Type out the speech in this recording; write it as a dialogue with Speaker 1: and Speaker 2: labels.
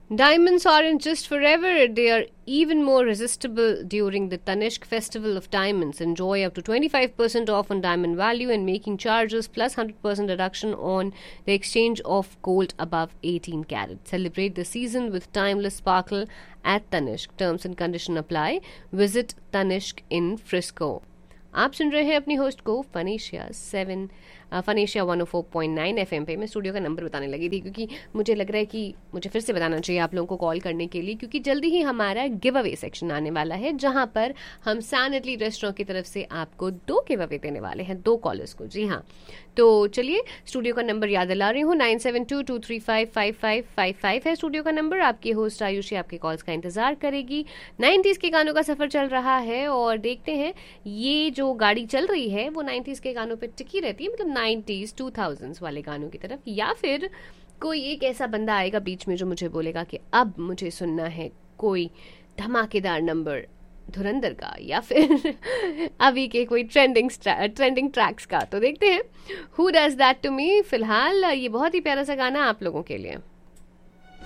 Speaker 1: Diamonds aren't just forever, they are even more irresistible during the Tanishq Festival of Diamonds. Enjoy up to 25% off on diamond value and making charges plus 100% deduction on the exchange of gold above 18 carat. Celebrate the season with timeless sparkle at Tanishq. Terms and condition apply. Visit Tanishq in Frisco. आप सुन रहे हैं अपनी host को फनेशिया 104.9 FM पे। मैं studio का number बताने लगी थी क्योंकि मुझे लग रहा है कि मुझे फिर से बताना चाहिए आप लोगों को कॉल करने के लिए, क्योंकि जल्दी ही हमारा गिव अवे सेक्शन आने वाला है जहां पर हम सान इटली रेस्टोरेंट की तरफ से आपको 2 गिव अवे देने वाले हैं, 2 कॉलर्स को। जी हाँ, तो चलिए स्टूडियो का नंबर याद दिला रही हूँ, 9722355555 है स्टूडियो का नंबर। आपकी होस्ट आयुषी आपके कॉल्स का इंतजार करेगी। 90s के गानों का सफर चल रहा है और देखते हैं ये जो गाड़ी चल रही है वो 90s के गानों पर टिकी रहती है, मतलब 90s 2000s वाले गानों की तरफ, या फिर कोई एक ऐसा बंदा आएगा बीच में जो मुझे बोलेगा कि अब मुझे सुनना है कोई धमाकेदार नंबर धुरंधर का या फिर अभी के कोई ट्रेंडिंग ट्रैक्स का। तो देखते हैं who does that to me. फिलहाल ये बहुत ही प्यारा सा गाना आप लोगों के लिए।